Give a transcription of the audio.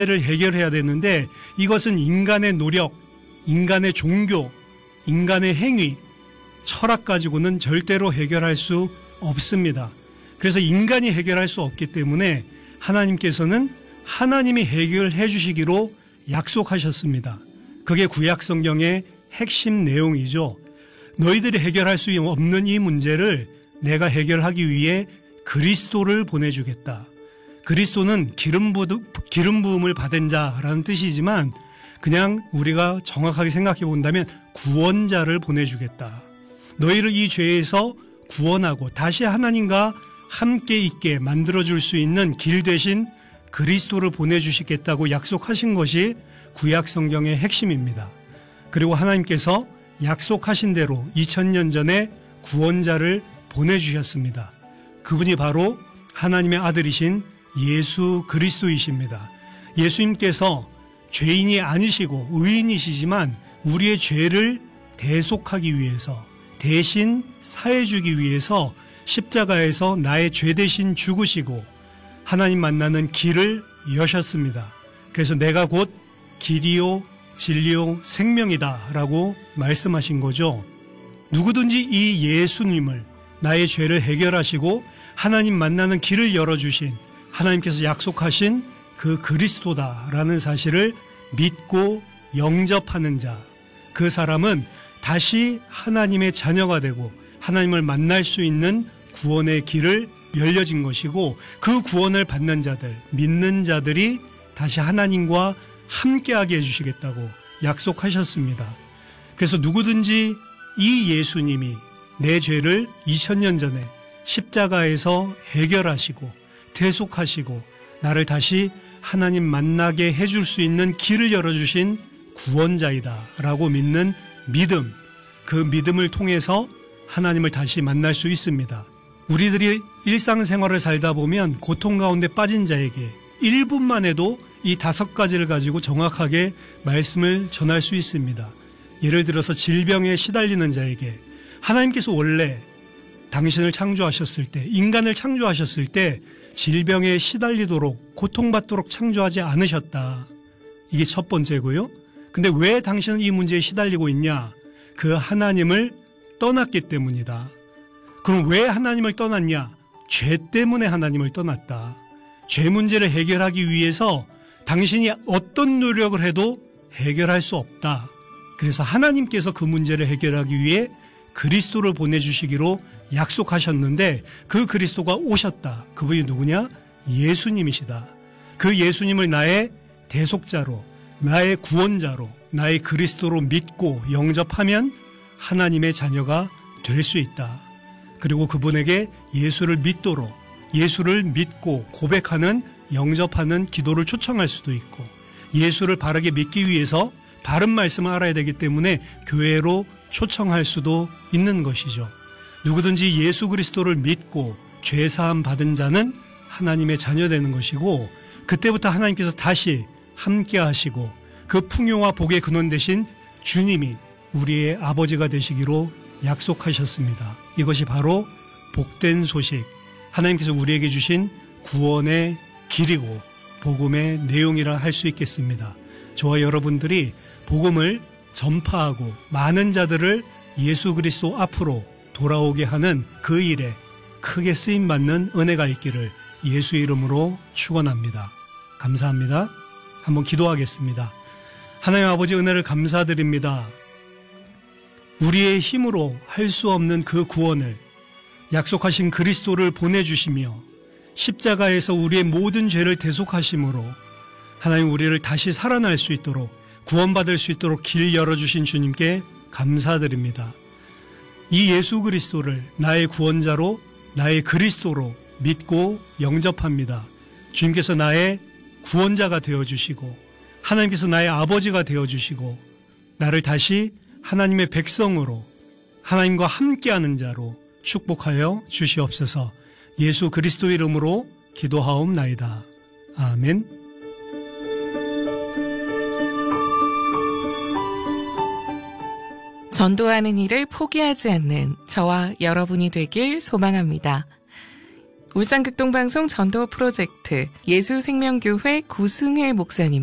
를 해결해야 되는데 이것은 인간의 노력, 인간의 종교, 인간의 행위, 철학 가지고는 절대로 해결할 수 없습니다. 그래서 인간이 해결할 수 없기 때문에 하나님께서는 하나님이 해결해 주시기로 약속하셨습니다. 그게 구약 성경의 핵심 내용이죠. 너희들이 해결할 수 없는 이 문제를 내가 해결하기 위해 그리스도를 보내주겠다. 그리스도는 기름 부음을 받은 자라는 뜻이지만 그냥 우리가 정확하게 생각해 본다면 구원자를 보내주겠다. 너희를 이 죄에서 구원하고 다시 하나님과 함께 있게 만들어줄 수 있는 길 대신 그리스도를 보내주시겠다고 약속하신 것이 구약 성경의 핵심입니다. 그리고 하나님께서 약속하신 대로 2000년 전에 구원자를 보내주셨습니다. 그분이 바로 하나님의 아들이신 예수 그리스도이십니다. 예수님께서 죄인이 아니시고 의인이시지만 우리의 죄를 대속하기 위해서 대신 사해주기 위해서 십자가에서 나의 죄 대신 죽으시고 하나님 만나는 길을 여셨습니다. 그래서 내가 곧 길이요 진리요 생명이다 라고 말씀하신 거죠. 누구든지 이 예수님을 나의 죄를 해결하시고 하나님 만나는 길을 열어주신 하나님께서 약속하신 그 그리스도다라는 사실을 믿고 영접하는 자, 그 사람은 다시 하나님의 자녀가 되고 하나님을 만날 수 있는 구원의 길을 열려진 것이고 그 구원을 받는 자들, 믿는 자들이 다시 하나님과 함께하게 해주시겠다고 약속하셨습니다. 그래서 누구든지 이 예수님이 내 죄를 2000년 전에 십자가에서 해결하시고 대속하시고 나를 다시 하나님 만나게 해줄 수 있는 길을 열어주신 구원자이다 라고 믿는 믿음, 그 믿음을 통해서 하나님을 다시 만날 수 있습니다. 우리들이 일상생활을 살다 보면 고통 가운데 빠진 자에게 1분만 해도 이 5가지를 가지고 정확하게 말씀을 전할 수 있습니다. 예를 들어서 질병에 시달리는 자에게 하나님께서 원래 당신을 창조하셨을 때, 인간을 창조하셨을 때 질병에 시달리도록 고통받도록 창조하지 않으셨다. 이게 첫 번째고요. 근데 왜 당신은 이 문제에 시달리고 있냐? 그 하나님을 떠났기 때문이다. 그럼 왜 하나님을 떠났냐? 죄 때문에 하나님을 떠났다. 죄 문제를 해결하기 위해서 당신이 어떤 노력을 해도 해결할 수 없다. 그래서 하나님께서 그 문제를 해결하기 위해 그리스도를 보내주시기로 약속하셨는데 그 그리스도가 오셨다. 그분이 누구냐? 예수님이시다. 그 예수님을 나의 대속자로, 나의 구원자로, 나의 그리스도로 믿고 영접하면 하나님의 자녀가 될 수 있다. 그리고 그분에게 예수를 믿도록, 예수를 믿고 고백하는, 영접하는 기도를 초청할 수도 있고, 예수를 바르게 믿기 위해서 바른 말씀을 알아야 되기 때문에 교회로 초청할 수도 있는 것이죠. 누구든지 예수 그리스도를 믿고 죄사함 받은 자는 하나님의 자녀 되는 것이고, 그때부터 하나님께서 다시 함께 하시고 그 풍요와 복의 근원 되신 주님이 우리의 아버지가 되시기로 약속하셨습니다. 이것이 바로 복된 소식, 하나님께서 우리에게 주신 구원의 길이고 복음의 내용이라 할 수 있겠습니다. 저와 여러분들이 복음을 전파하고 많은 자들을 예수 그리스도 앞으로 돌아오게 하는 그 일에 크게 쓰임받는 은혜가 있기를 예수 이름으로 축원합니다. 감사합니다. 한번 기도하겠습니다. 하나님 아버지, 은혜를 감사드립니다. 우리의 힘으로 할 수 없는 그 구원을 약속하신 그리스도를 보내주시며 십자가에서 우리의 모든 죄를 대속하심으로 하나님 우리를 다시 살아날 수 있도록, 구원받을 수 있도록 길 열어주신 주님께 감사드립니다. 이 예수 그리스도를 나의 구원자로, 나의 그리스도로 믿고 영접합니다. 주님께서 나의 구원자가 되어주시고 하나님께서 나의 아버지가 되어주시고 나를 다시 하나님의 백성으로, 하나님과 함께하는 자로 축복하여 주시옵소서. 예수 그리스도 이름으로 기도하옵나이다. 아멘. 전도하는 일을 포기하지 않는 저와 여러분이 되길 소망합니다. 울산극동방송 전도 프로젝트 예수생명교회 고승혜 목사님